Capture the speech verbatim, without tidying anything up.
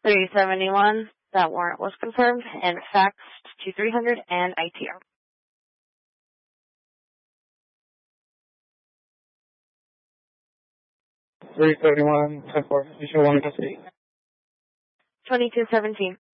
three seventy-one, that warrant was confirmed and faxed to three hundred and I T R. three seventy-one, ten four, you should want to custody. twenty-two seventeen.